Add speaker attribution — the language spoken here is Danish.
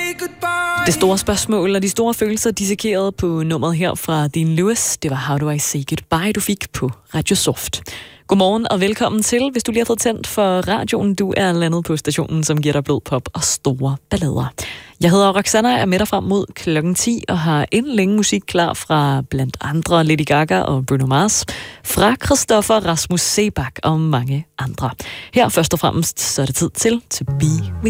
Speaker 1: Det store spørgsmål og de store følelser dissekerede på nummeret her fra Dean Lewis. Det var How Do I Say Goodbye, du fik på Radio Soft. Godmorgen og velkommen til, hvis du lige har fået tændt for radioen. Du er landet på stationen, som giver dig blød pop og store ballader. Jeg hedder Roxanna, er med dig frem mod klokken 10 og har inden længe musik klar fra blandt andre Lady Gaga og Bruno Mars, fra Christoffer Rasmus Sebak og mange andre. Her først og fremmest så er det tid til To Be With